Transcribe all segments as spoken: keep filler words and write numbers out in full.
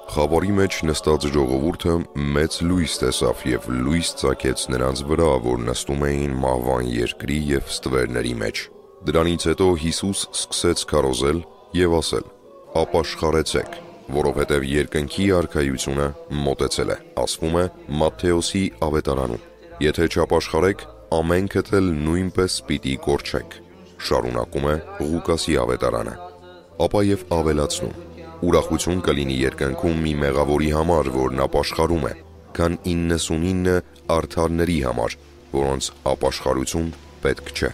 Խավարի մեջ նստած ժողովուրդը մեծ լույս տեսավ և լույս ծագեց նրանց վրա, որ նստում էին մահվան երկրի և ստվերների մեջ։ Դրանից հետո Հիսուս սկսեց քարոզել և ասել. «Ապաշխարեցեք, որովհետև երկնքի արքայությունը մոտեցել է», ասվում է Մատթեոսի ավետարանում։ «Եթե չապաշխարեք, ամենքդ էլ նույնպես պիտի կորչեք», շարունակում է Ղուկասի ավետարանը։ Ապա և ավելացնում. «Ուրախություն կլինի երկնքում մի մեղավորի համար, որն ապաշխարում է, քան իննսունինը արդարների համար, որոնց ապաշխարություն պետք չէ»։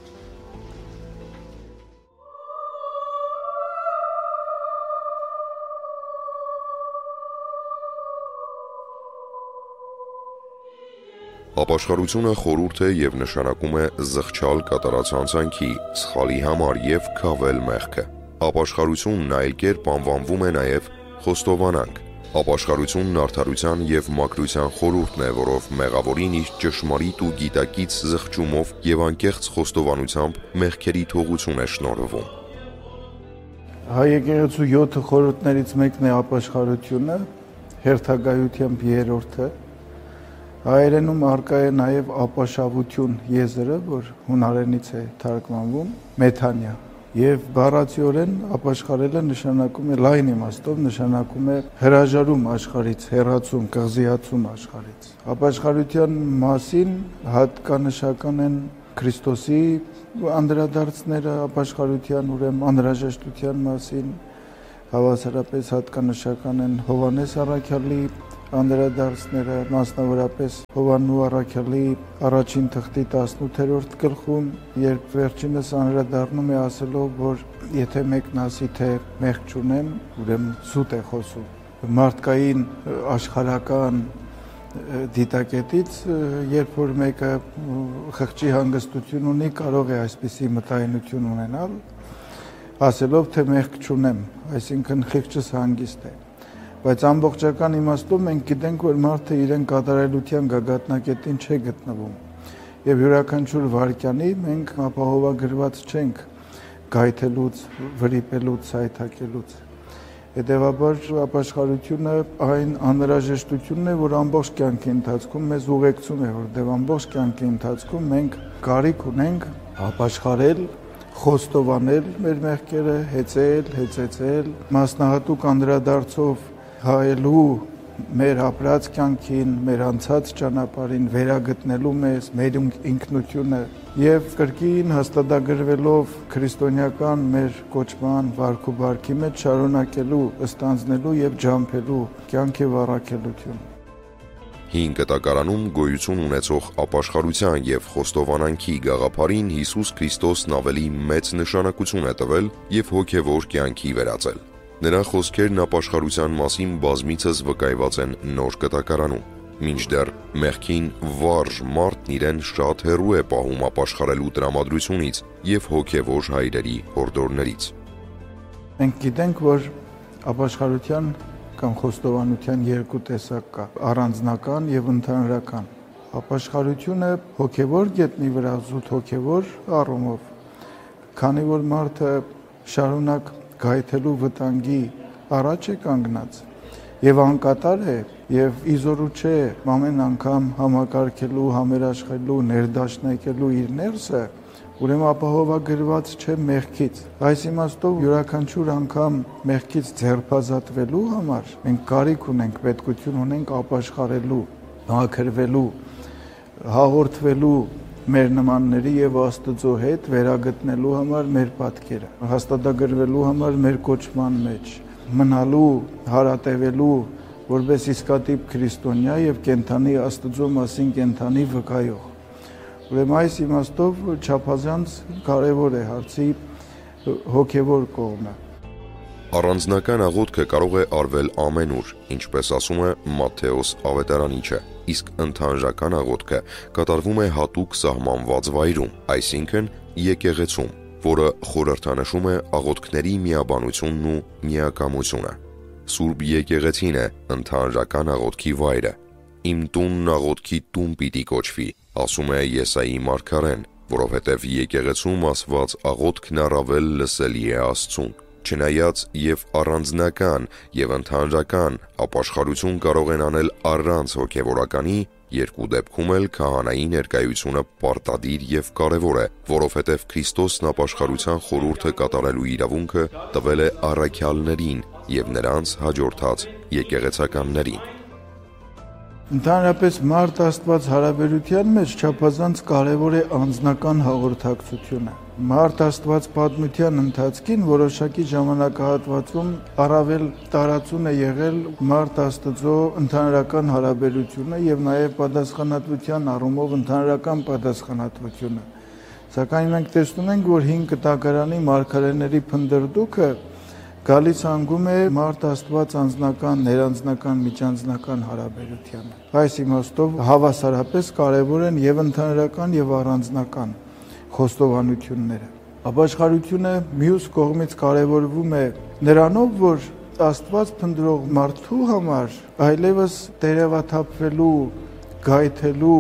Ապաշխարությունը խորհուրդ է և նշանակում է զղջալ կատարած հանցանքի, սխալի համար և քավել մեղքը։ Ապաշխարությունն այլ կերպ անվանվում է նաև խոստովանանք։ Ապաշխարությունն արդարության և մաքրության խորհուրդն է, որով մեղավորին իր ճշմարիտ ու գիտակից զղջումով և անկեղծ խոստովանությամբ մեղքերի թողություն է շնորհվում։ Հայ եկեղեցու յոթ խորհուրդներից մեկն է ապաշխարությունը, հերթագայությամբ երրորդը։ Հայերենում առկա է նաև ապաշավություն եզրը, որ հունարենից է թարգմանվում, մեթանիա։ Եվ բառացիորեն ապաշխարելը նշանակում է, լայն իմաստով նշանակում է հրաժարում աշխարհից, հեռացում, կղզիացում աշխարհից։ Ապաշխարության մասին հատկանշական են Քրիստոսի անդրադարձները ապաշխարության ուրեմն անհրաժեշտության մասին, հավասարապես հատկանշական են Հովհաննես առաքյալի անդրադարձները, մասնավորապես Հովհաննու առաքյալի առաջին թղթի տասնութերորդ գլխում, երբ վերջինս անդրադառնում է ասելով, որ եթե մեկն ասի, թե մեղք չունեմ, ուրեմն սուտ է խոսում։ Մարդկային աշխարհական դիտակետից, երբ որ մեկը խղճի հանգստություն ունի, կարող է այսպիսի մտայնություն ունենալ, ասելով, թե մեղք չունեմ, այսինքն խիղճս հանգիստ է։ Բայց ամբողջական իմաստով մենք գիտենք, որ մարդը իրեն կատարելության գագաթնակետին չէ գտնվում։ Եվ յուրաքանչյուր վայրկյանի մենք ապահովագրված չենք գայթելուց, վրիպելուց, սայթաքելուց։ Հետևաբար ապաշխարությունը այն անհրաժեշտությունն է, որ ամբողջ կյանքի ընթացքում մեզ ուղեկցում է, որտեղ ամբողջ կյանքի ընթացքում մենք կարիք ունենք ապաշխարել, խոստովանել մեր մեղքերը, հեծել, հեծեցել, մասնահատուկ անդրադարձով հայելու մեր ապրած կյանքին, մեր անցած ճանապարհին, վերագտնելու մեզ, մեր ինքնությունը եւ կրկին հաստատագրվելով քրիստոնեական մեր կոչման վարք ու բարքի մեջ շարունակելու, ստանձնելու եւ ջամփելու կյանք եւ առաքելություն։ Հին կտակարանում գոյություն ունեցող ապաշխարության և խոստովանանքի գաղափարին Հիսուս Քրիստոսն ավելի մեծ նշանակություն է տվել և հոգևոր կյանքի վերածել։ Նրա խոսքերն ապաշխարության մասին բազմիցս վկայված են Նոր Կտակարանում, մինչդեռ մեղքին վարժ մարդն իրեն շատ հեռու է պահում ապաշխարելու տրամադրությունից և հոգևոր հայրերի հորդորներից։ Մենք գիտենք, որ ապաշխարության կամ խոստովանության երկու տեսակ կա՝ առանձնական եւ ընդհանրական։ Ապաշխարությունը հոգևոր գետնի վրա զուտ հոգևոր առումով, քանի որ մարդը շարունակ գայթելու վտանգի առաջ է կանգնած եւ անկատար է եւ իզորու չէ ամեն անգամ համակարգելու, համերաշխելու, ներդաշնակելու իր ներսը, ուրեմն ապահովագրված չէ մեղքից։ Այս իմաստով յուրաքանչյուր անգամ մեղքից ձերբազատվելու համար մենք կարիք ունենք, պետքություն ունենք ապաշխարելու, մաքրվելու, հաղորդվելու մեր նմանների եւ Աստծո հետ վերագտնելու համար մեր պատկերը, հաստատագրվելու համար մեր կոչման մեջ, մնալու, հարատևելու որպես իսկատիպ քրիստոնյա եւ կենթանի Աստծո մասին կենթանի վկայող։ Ուրեմն այս իմաստով չափազանց կարևոր է հարցի հոգևոր կողմը։ Առանձնական աղոթքը կարող է արվել ամենուր, ինչպես ասում է Մատթեոս ավետարանիչը, իսկ ընդհանրական աղոթքը կատարվում է հատուկ սահմանված վայրում, այսինքն եկեղեցում, որը խորհրդանշում է աղոթքների միաբանությունն ու միակամությունը։ Սուրբ եկեղեցին է ընդհանրական աղոթքի վայրը։ Իմ տունն աղոթքի տուն պիտի կոչվի, ասում է Եսայի մարգարեն, որովհետև եկեղեցում ասված աղոթքն առավել լսելի է Աստծուն։ Չնայած եւ առանձնական եւ ընդհանրական ապաշխարություն կարող են անել առանց հոգևորականի, երկու դեպքում էլ քահանայի ներկայությունը պարտադիր եւ կարեւոր է, որովհետեւ Քրիստոսն ապաշխարության խորհուրդը կատարելու իրավունքը տվել է առաքյալներին եւ նրանց հաջորդած եկեղեցականներին։ Ընդհանրապես մարդ Աստված հարաբերության մեջ չափազանց կարևոր է անձնական հաղորդակցությունը։ Մարդ Աստված պատմության ընթացքին որոշակի ժամանակահատվածում առավել տարածուն է եղել մարդ Աստծո ընդհանրական հարաբերությունը եւ նաեւ պատասխանատվության առումով ընդհանրական պատասխանատվությունը։ Սակայն մենք տեսնում ենք, որ հին կտակարանի մարգարեների փնդրդուքը գալիս հանգում է մարդ Աստված անձնական, ներանձնական, միջանձնական հարաբերությանը։ Այս իմաստով հավասարապես կարևոր են եւ ընդհանրական եւ առանձնական խոստովանությունները։ Ապաշխարությունը մյուս կողմից կարևորվում է նրանով, որ Աստված փնտրող մարդու համար այլևս տերևաթափվելու, գայթելու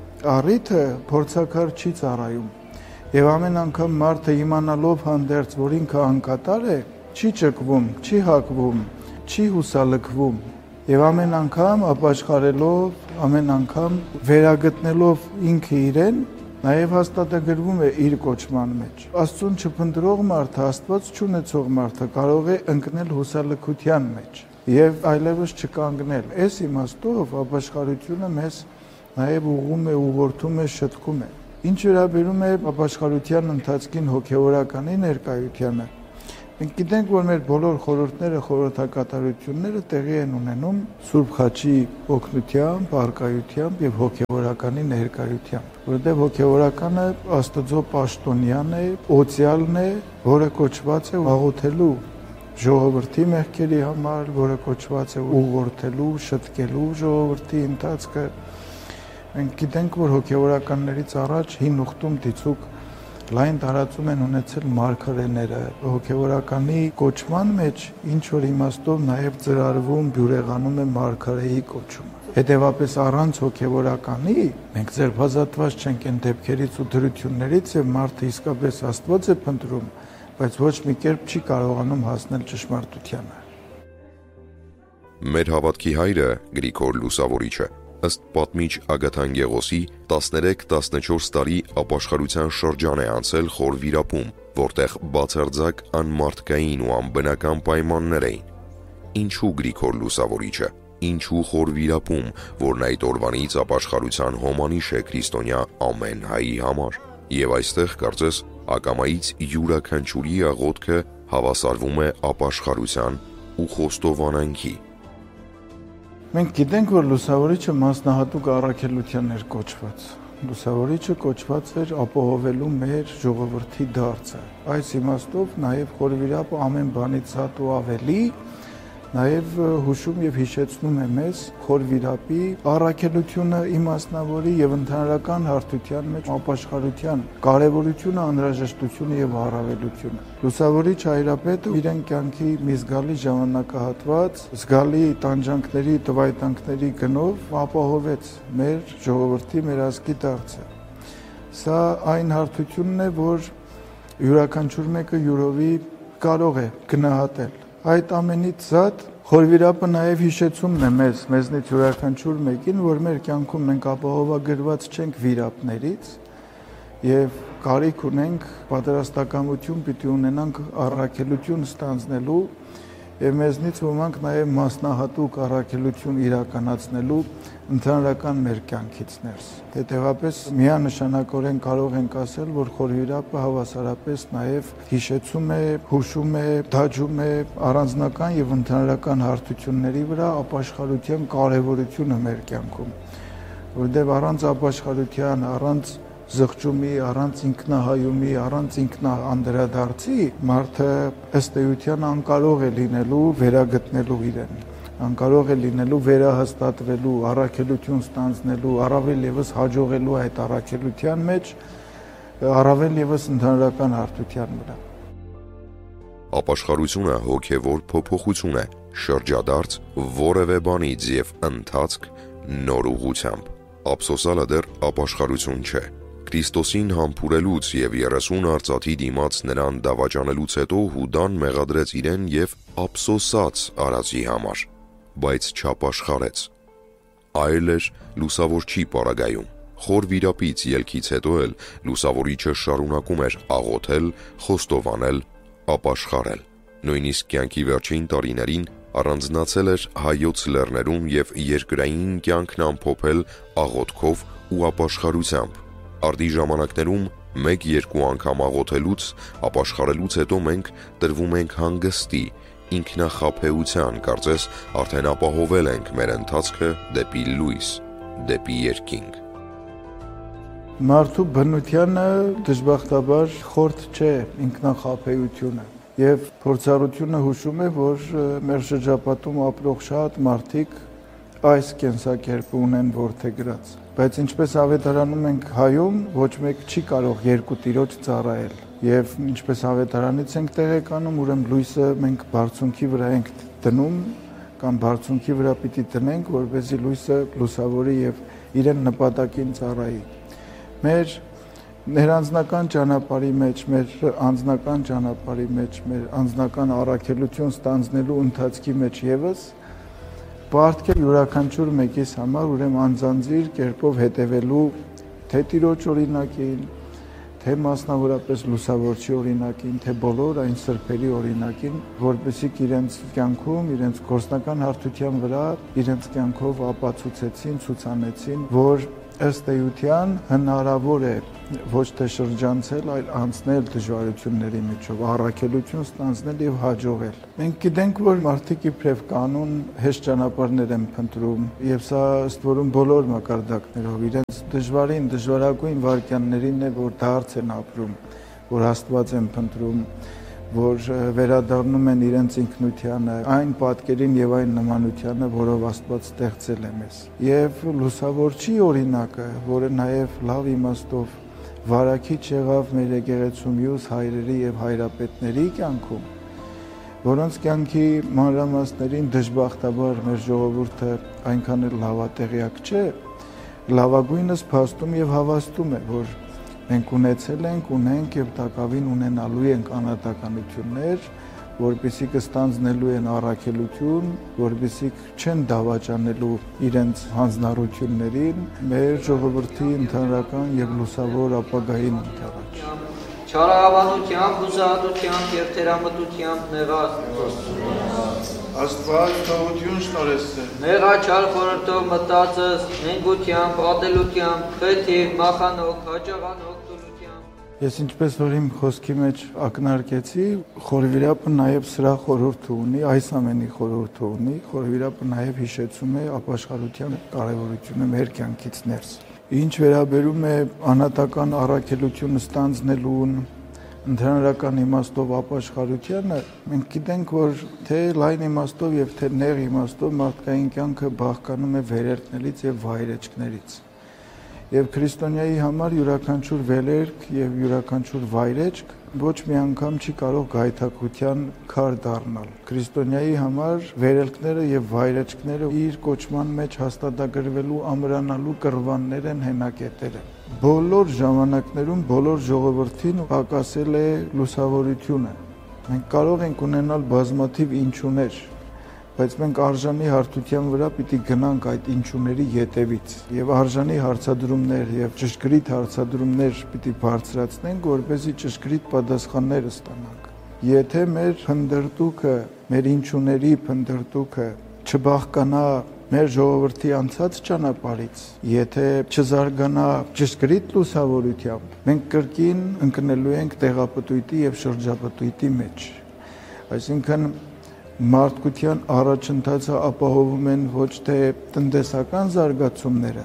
առիթը փորձակար չի ծառայում։ Եվ ամեն անգամ մարդը իմանալով հանդերձ, որ ինքը անկատար է, չի ճկվում, չի հակվում, չի հուսալքվում եւ ամեն անգամ ապաշխարելով, ամեն անգամ վերագտնելով ինքը իրեն, նաեւ հաստատագրվում է իր կոչման մեջ։ Աստծուն չփնտրող մարդը, Աստված չունեցող մարդը կարող է ընկնել հուսալքության մեջ եւ այլևս չկանգնել։ Այս իմաստով ապաշխարությունը մեզ նաեւ ուղղում է, ուղղորդում է, շտկում է։ Ինչ վերաբերում է ապաշխարության ընթացքին հոգեորականի ներկայությանը, մենք գիտենք, որ մեր բոլոր խորհուրդները, խորհրդակատարությունները տեղի են ունենում Սուրբ Խաչի օգնությամբ, առկայությամբ եւ հոգեորականի ներկայությամբ, որովհետեւ հոգեորականը Աստծո պաշտոնյան է, օծյալն է, որը կոչված է աղոթելու ժողովրդի մեղքերի համար, որը կոչված է ուղղորդելու, շտկելու ժողովրդի ընթացքը։ Մենք գիտենք, որ հոգեորականներից առաջ հին ուխտում դիցուկ լայն տարածում են ունեցել մարգարեները, հոգևորականի կոչման մեջ ինչ որ իմաստով նաև ծրարվում, բյուրեղանում է մարգարեի կոչումը։ Հետևաբար առանց հոգևորականի մենք ձերբազատված չենք այն դեպքերից ու դրություններից եւ մարդը իսկապես Աստված է փնտրում, բայց ոչ մի կերպ չի կարողանում հասնել ճշմարտությանը։ Մեր հավատքի հայրը Գրիգոր Լուսավորիչը ըստ պատմիչ Ագաթան Գեղոսի տասներեք տասնչորս տարի ապաշխարության շրջան է անցել խոր վիրապում, որտեղ բացարձակ անմարդկային ու անբնական պայմաններ էին։ Ինչու Գրիգոր Լուսավորիչը, ինչու խոր վիրապում, որն այդ օրվանից ապաշխարության հոմանիշ է քրիստոնյա ամեն հայի համար։ Եվ այստեղ կարծես ակամայից յուրաքանչյուրի աղոթքը հավասարվում է ապաշխարության ու խոստովանանքի։ Մենք գիտենք, որ Լուսավորիչը մասնահատուկ առաքելության էր կոչված։ Լուսավորիչը կոչված էր ապահովելու մեր ժողովրդի դարձը։ Այս իմաստով նաև խորվիրապը ամեն բանից հատ ու ավելի նաև հուշում եւ հիշեցնում է մեզ խորվիրապի առաքելությունը իմաստնավորի եւ ընդհանրական հարթության մեջ ապաշխարության կարեւորությունը, անհրաժեշտությունը եւ առավելությունը։ Լուսավորիչ հայրապետը իրեն կյանքի մի զգալի ժամանակահատված, զգալի տանջանքների, տվայտանքների գնով ապահովեց մեր ժողովրդի, մեր ազգի դարձը։ Սա այն հարթությունն է, որ յուրաքանչյուր մեկը յուրովի կարող է գնահատել։ Այդ ամենից զատ խորվիրապը նաև հիշեցումն է մեզ, մեզնից յուրաքանչյուր մեկին, որ մեր կյանքում մենք ապահովագրված չենք վիրապներից եւ կարիք ունենք պատրաստակամություն պիտի ունենանք առաքելություն ստանձնելու եւ մեզնից ոմանք նաև մասնահատուկ առաքելություն իրականացնելու ընդհանրական մեր կյանքից ներս։ Հետևաբար միանշանակորեն կարող ենք ասել, որ խորվիրապը հավասարապես նաև հիշեցում է, հուշում է, դաջում է առանձնական եւ ընդհանրական հարթությունների վրա ապաշխարության կարեւորությունը մեր կյանքում, որովհետեւ առանց ապաշխարության, առանց զղջումի, առանց ինքնահայումի, առանց ինքնաանդրադարձի մարդը ըստ էության անկարող է լինելու վերագտնելու իրեն, անկարող է լինելու վերահաստատվելու, առաքելություն ստանձնելու, առավել եւս հաջողելու այդ առաքելության մեջ, առավել եւս ընդհանրական հարթության վրա։ Ապաշխարությունը հոգևոր փոփոխություն է, շրջադարձ որևէ բանից եւ ընթացք նոր ուղղությամբ։ Ափսոսալը դեռ ապաշխարություն չէ։ Քրիստոսին համբուրելուց եւ երեսուն արծաթի դիմաց նրան դավաճանելուց հետո Հուդան մեղադրեց իրեն եւ ափսոսաց արածի համար, բայց չապաշխարեց։ Այլ էր լուսավոր չի պարագայում։ Խոր վիրապից ելքից հետո էլ լուսավորիչը շարունակում էր աղոթել, խոստովանել, ապաշխարել։ Նույնիսկ կյանքի վերջին տարիներին առանձնացել էր հայոց լեռներում եւ երկրային կյանքն ամփոփել աղոթքով ու ապաշխարությամբ։ Արդի ժամանակներում մեկ-երկու անգամ աղոթելուց, ապաշխարելուց հետո մենք տրվում ենք հանգստի, ինքնախաբեության, կարծես արդեն ապահովել ենք մեր ընթացքը դեպի լույս, դեպի երկինք։ Մարդու բնությանը դժբախտաբար խորտ չէ ինքնախաբեությունը եւ փորձառությունը հուշում է, որ մեր շրջապատում ապրող շատ մարդիկ այս կենսակերպը ունեն որդեգրած, բայց ինչպես ավետարանում ենք հայում, ոչ մեկ չի կարող երկու տիրոջ ծառայել եւ ինչպես ավետարանից ենք տեղեկանում, ուրեմն լույսը մենք բարձունքի վրա ենք դնում կամ բարձունքի վրա պիտի տնենք, որպեսզի լույսը լուսավորի եւ իրեն նպատակին ծառայի։ Մեր ներանձնական ճանապարհի մեջ, մեր անձնական ճանապարհի մեջ, մեր անձնական առաքելություն ստանձնելու ընթացքի մեջ եւս պարտք է յուրաքանչյուր մեկիս համար ուրեմն անձանձիր կերպով հետևելու թե Տիրոջ օրինակին, թե մասնավորապես լուսավորչի օրինակին, թե բոլոր այն սրբերի օրինակին, որպեսզի իրենց կյանքում, իրենց գործնական հարթության վրա, իրենց կյանքով ապացուցեցին, ցուցանեցին, որ ըստ էության հնարավոր է ոչ թե շրջանցել, այլ անցնել դժվարությունների միջով, առաքելություն ստանձնել եւ հաջողել։ Մենք գիտենք, որ մարդիկ իբրև կանոն հեշտ ճանապարհներ են փնտրում, եւ սա ըստ որում բոլոր մակարդակներով իրենց դժվարին, դժվարագույն վարքյաններին է, որ դարձ են ապրում, որ Աստված են փնտրում, որ վերադառնում են իրենց ինքնությանը, այն պատկերին եւ այն նմանությանը, որով Աստված ստեղծել է մեզ։ Եվ լուսավորչի օրինակը, որը նաեւ լավ իմաստով վարակիչ եղավ մեր եկեղեցու մյուս հայրերի եւ հայրապետների կյանքում, որոնց կյանքի մանրամասներին դժբախտաբար մեր ժողովուրդը այնքան էլ լավատեղյակ չէ, լավագույնս փաստում եւ հավաստում է, որ մենք ունեցել ենք, ունենք եւ տակավին ունենալու ենք անհատականություններ, որպեսզի կստանձնելու են առաքելություն, որպեսզի չեն դավաճանելու իրենց հանձնառություններին մեր ժողովրդի ընդհանրական եւ լուսավոր ապագային ընթացք։ Չարահավատությամբ, հուսահատությամբ եւ թերամտությամբ նեղած Աստված թողություն շնորհեցե։ Նեղաչար խորհրդով մտածս, նենգությամբ, ատելությամբ, խեթիվ, մախանոք, հաճաղանոք տունությամբ։ Ես ինչպես որ իմ խոսքի մեջ ակնարկեցի, խորհրդիրապը նաև սրա խորհուրդը ունի, այս ամենի խորհուրդը ունի, խորհրդիրապը նաև հիշեցում է ապաշխարության կարևորությունը մեր կյանքից ներս։ Ինչ վերաբերում է անհատական առաքելությունը ստանձնելուն, ընդհանրական իմաստով ապաշխարությանը, մենք գիտենք, որ թե լայն իմաստով եւ թե նեղ իմաստով մարդկային կյանքը բաղկանում է վերելքներից եւ վայրեջքներից։ Եվ քրիստոնյայի համար յուրաքանչյուր վերելք եւ յուրաքանչյուր վայրեջք ոչ մի անգամ չի կարող գայթակղության քար դառնալ։ Քրիստոնյայի համար վերելքները եւ վայրեջքները իր կոչման մեջ հաստատագրվելու ամրանալու կռվաններ են, հենակետերը։ Բոլոր ժամանակներում բոլոր ժողովրդին պակասել է լուսավորությունը։ Մենք կարող ենք ունենալ բազմաթիվ ինչուներ, բայց մենք արժանի հարթության վրա պիտի գնանք այդ ինչուների ետևից եւ արժանի հարցադրումներ եւ ճշգրիտ հարցադրումներ պիտի բարձրացնենք, որպեսզի ճշգրիտ պատասխաններ ստանանք։ Եթե մեր փնդրտուքը, մեր ինչուների փնդրտուքը չբաղկանա մեր ժողովրդի անցած ճանապարհից, եթե չզարգանա ճշգրիտ լուսավորությամբ, մենք կրկին ընկնելու ենք տեղապտույտի եւ շրջապտույտի մեջ։ Այսինքն մարդկության առաջընթացը ապահովում են ոչ թե տնտեսական զարգացումները,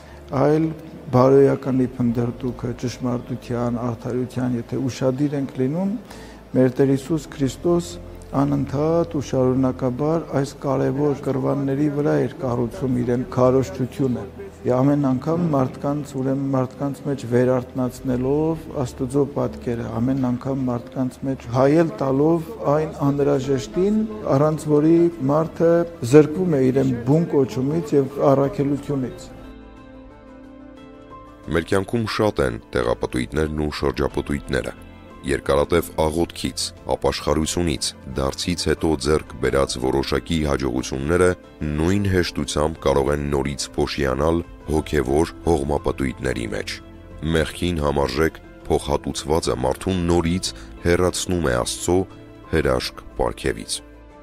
այլ բարոյականի փնդրտուքը, ճշմարտության, արդարության, եթե ուշադիր ենք լինում, մեր Տեր Հիսուս Քրիստոս անընդհատ ու շարունակաբար այս կարևոր կռվանների վրա էր կառուցում իրեն քարոզչությունը։ Եվ ամեն անգամ մարդկանց, ուրեմն մարդկանց մեջ վերարտնացնելով Աստծո պատկերը, ամեն անգամ մարդկանց մեջ հայել տալով այն անհրաժեշտին, առանց որի մարդը զրկվում է իրեն բուն կոչումից եւ առաքելությունից։ Մեր կյանքում շատ են տեղապտույտներն ու շրջապտույտները։ Երկարատև աղոթքից, ապաշխարությունից, դարձից հետո ձեռք բերած որոշակի հաջողությունները նույն հեշտությամբ կարող են նորից փոշիանալ հոգևոր հողմապտույտների մեջ։ Մեղքին համարժեք փոխհատուցվածը մարդուն նորից հեռացնում է Աստծո հրաշք պարգևից։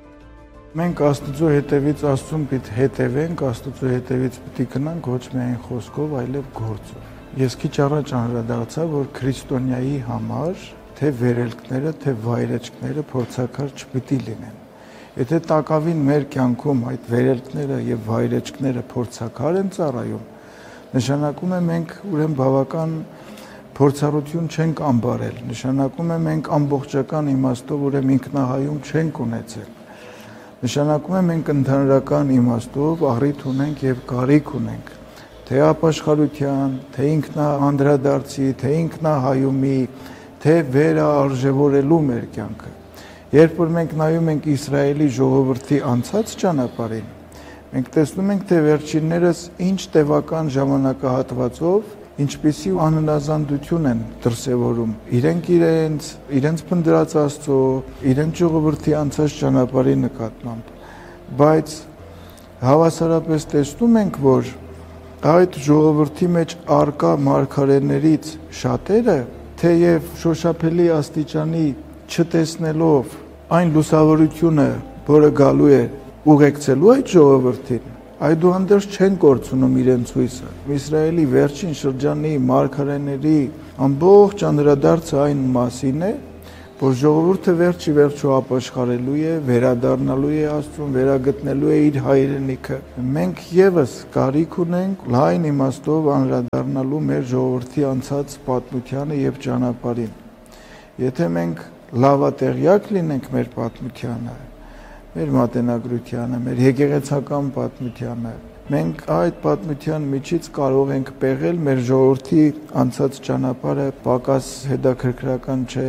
Մենք Աստծո հետևից Աստծուն պիտի հետևենք, Աստծո հետևից պիտի գնանք ոչ միայն խոսքով, այլև գործով։ Ես քիչ առաջ անդրադարձա, որ քրիստոնյայի համար թե վերելքները, թե վայրեջքները փորձակար չպիտի լինեն։ Եթե տակավին մեր կյանքում այդ վերելքները եւ վայրեջքները փորձակար են ծառայում, նշանակում է մենք ուրեմն բավական փորձառություն չենք ամբարել, նշանակում է մենք ամբողջական իմաստով ուրեմն ինքնահայում չենք ունեցել։ Նշանակում է մենք ընդհանրական իմաստով առիթ ունենք եւ կարիք ունենք թե ապաշխարության, թե ինքնաանդրադարձի, թե ինքնահայումի, թե վերարժևորելու մեր կյանքը։ Երբ որ մենք նայում ենք Իսրայելի ժողովրդի անցած ճանապարհին, մենք տեսնում ենք, թե վերջիններս ինչ տևական ժամանակահատվածով ինչպիսի անհնազանդություն են դրսևորում իրենք իրենց, իրենց փնտրած Աստծո, իրենց ժողովրդի անցած ճանապարհի նկատմամբ։ Բայց հավասարապես տեսնում ենք, որ այդ ժողովրդի մեջ արկա մարգարեներից շատերը, թեև շոշափելի աստիճանի չտեսնելով այն լուսավորությունը, որը գալու է ուղեկցելու այդ ժողովրդին, այդուհանդերձ չեն կորցնում իրենց հույսը։ Իսրայելի վերջին շրջանի մարգարեների ամբողջ անդրադարձը այն մասին է, որ ժողովուրդը վերջի վերջո ապաշխարելու է, վերադառնալու է Աստծուն, վերագտնելու է իր հայրենիքը։ Մենք եւս կարիք ունենք լայն իմաստով անդրադառնալու մեր ժողովրդի անցած պատմությանը եւ ճանապարհին։ Եթե մենք լավատեղյակ լինենք մեր պատմությանը, մեր մատենագրությանը, մեր եկեղեցական պատմությանը, մենք այդ պատմության միջից կարող ենք պեղել մեր ժողովրդի անցած ճանապարհը պակաս հետաքրքրական չէ,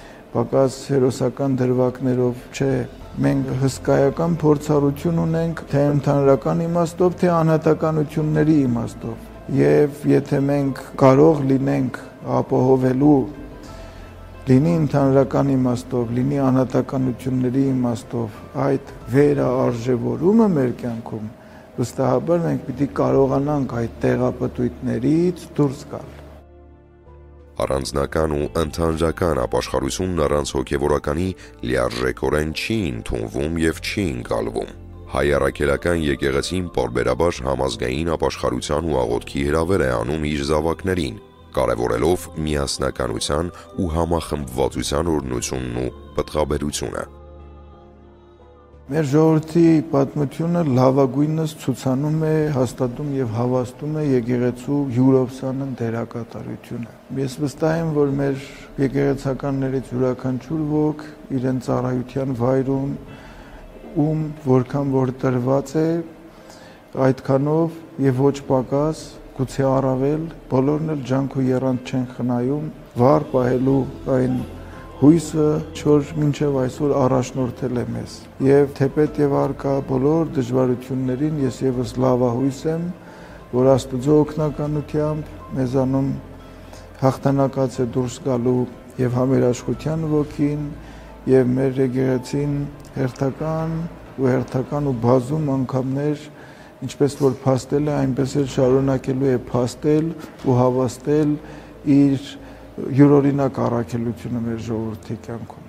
պակաս հերոսական դրվագներով չէ։ Մենք հսկայական փորձառություն ունենք թե ընդհանրական իմաստով, թե անհատականությունների իմաստով։ Եվ եթե մենք կարող լինենք ապահովելու լինի ընդհանրական իմաստով, լինի անհատականությունների իմաստով այդ վերարժևորումը մեր կյանքում, վստահաբար մենք պիտի կարողանանք այդ տեղապտույտներից դուրս գալ։ Առանձնական ու ընդհանրական ապաշխարությունն առանց հոգևորականի լիարժեքորեն չի ընդունվում եւ չի ընկալվում։ Հայ առաքելական եկեղեցին պարբերաբար համազգային ապաշխարության ու աղոթքի հրավեր է անում իր զավակներին, կարևորելով միասնականության ու համախմբվածության օրհնությունն ու պտղաբերությունը։ Մեր ժողովրդի պատմությունը լավագույնս ցուցանում է, հաստատում եւ հավաստում է եկեղեցու յուրովսանն դերակատարությունը։ Ես վստահ եմ, որ մեր եկեղեցականներից յուրաքանչյուր ոք իրեն ծառայության վայրում ում որքան որ տրված է, այդքանով եւ ոչ պակաս, գուցե առավել, բոլորն էլ ջանք ու եռանդ չեն խնայում վառ պահելու այն հույսը, որ մինչև այսօր առաջնորդել է մեզ։ Եվ թեպետ եւ արկա բոլոր դժվարություններին ես եւս լավահույս եմ, որ Աստծո օգնականությամբ մեզանում հաղթանակած է դուրս գալու եւ համերաշխության ոգին եւ մեր եկեղեցին հերթական ու հերթական ու բազում անգամներ ինչպես որ փաստել է, այնպես էլ շարունակելու է փաստել ու հավաստել իր յուրօրինակ առաքելությունը մեր ժողովրդի կյանքում։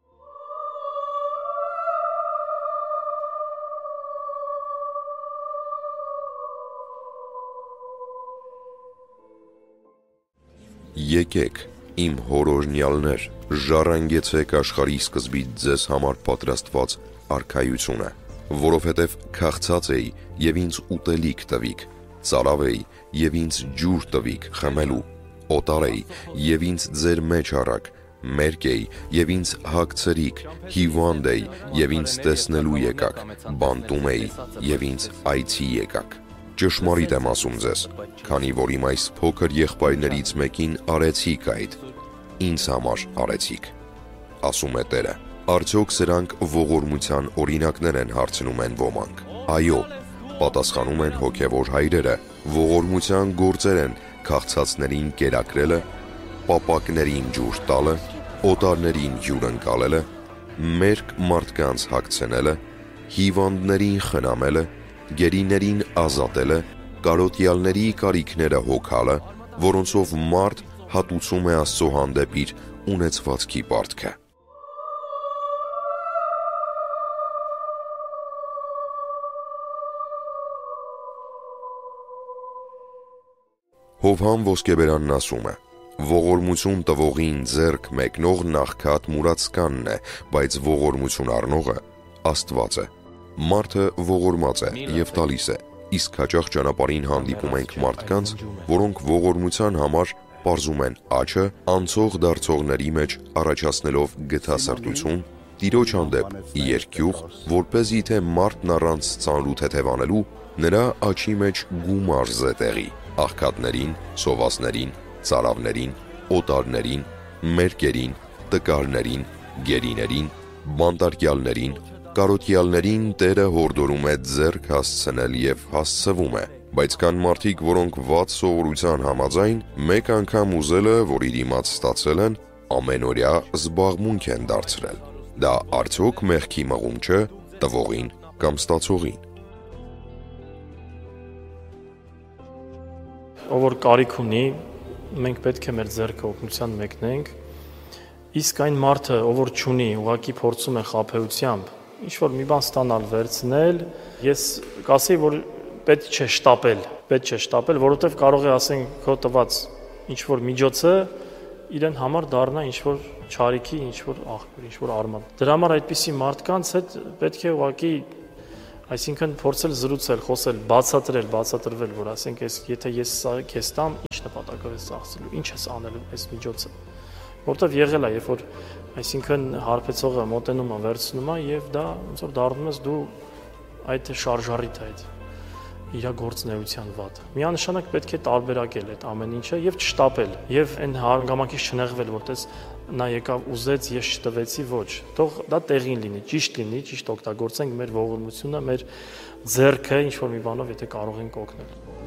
Եկեք, իմ հորօրնյալներ, ժառանգեցեք աշխարհի սկզբից ձեզ համար պատրաստված արքայությունը, որովհետև քաղցած էի եւ ինձ ուտելիք տվիք, ծարավ էի եւ ինձ ջուր տվիք խմելու, օտար էի եւ ինձ ձեր մեջ առաք, մերկ էի եւ ինձ հագցրիք, հիվանդ էի եւ ինձ տեսնելու եկաք, բանտում էի եւ ինձ այցի եկաք։ Ճշմարիտ եմ ասում ձեզ, քանի որ իմ այս փոքր եղբայրներից մեկին արեցիք այդ, ինձ համար արեցիք, ասում է Տերը։ Արդյոք սրանք ողորմության օրինակներ են, հարցնում են ոմանք։ Այո, պատասխանում են հոգևոր հայրերը, ողորմության գործեր են, քաղցածներին կերակրելը, պապակներին ջուր տալը, օտարներին հյուր ընկալելը, մերկ մարդկանց հագցնելը, հիվանդներին խնամելը, գերիներին ազատելը, կարոտյալների կարիքները հոգալը, որոնցով մարդ հատուցում է Աստծո հանդեպ իր ունեցվածքի պարտքը։ Հովհան Ոսկեբերանն ասում է. ողորմություն տվողին ձեռք մեկնող նախքատ մուրացկանն է, բայց ողորմություն առնողը Աստված է։ Մարդը ողորմած է եւ տալիս է, իսկ հաճախ ճանապարհին հանդիպում ենք մարդկանց, որոնք ողորմության համար պարզում են աչը, անցող դարձողների մեջ առաջացնելով գթասրտություն, Տիրոջ հանդեպ երկյուղ, որպեսզի թե մարդն առանց ծանրու թեթևանելու նրա աչի մեջ գումար զետեղի, աղքատներին, սովածներին, ծարավներին, օտարներին, մերկերին, տկարներին, գերիներին, բանտարկյալներին, կարոտյալներին Տերը հորդորում է ձեռք հասցնել եւ հասցվում է, բայց կան մարդիկ, որոնք վատ սովորության համաձայն մեկ անգամ ուզելը, որ իր իմաց ստացել են, ամենօրյա զբաղմունք են դարձրել։ Դա արդյոք մեղքի մղում չէ տվողին կամ ստացողին։ Ով որ կարիք ունի, մենք պետք է մեր ձեռքը օգնության մեկնենք, իսկ այն մարդը, ով որ չունի, ուղղակի փորձում է խաբեությամբ, ինչ որ մի բան ստանալ, վերցնել, ես կասեի, որ պետք չէ շտապել, պետք չէ շտապել, որովհետև կարող է ասենք քո տված ինչ որ միջոցը իրեն համար դառնա ինչ որ չարիքի, ինչ որ աղբյուր, ինչ որ արման։ Դրա համար այդպիսի մարդկանց հետ պետք է ուղղակի Այսինքն փորձել զրուցել, խոսել, բացատրել, բացատրվել, որ ասենք, եթե ես սա քեզ տամ, ինչ նպատակով ես ծախսելու, ինչ ես անելու այս միջոցը։ Որտեվ եղել է, երբ որ այսինքն հարբեցողը մոտենում է, վերցնում է եւ դա ոնց որ դառնում ես դու այդ շարժառիթ է այդ իր գործնեության վատ։ Միանշանակ պետք է տարբերակել այդ ամեն ինչը եւ չշտապել եւ այն հանգամանքից չնեղվել, որտես նա եկավ ուզեց, ես չտվեցի, ոչ։ Թող դա տեղին լինի, ճիշտ լինի, ճիշտ օգտագործենք մեր ողորմությունը, մեր ձեռքը ինչ որ մի բանով, եթե կարող ենք օգնել։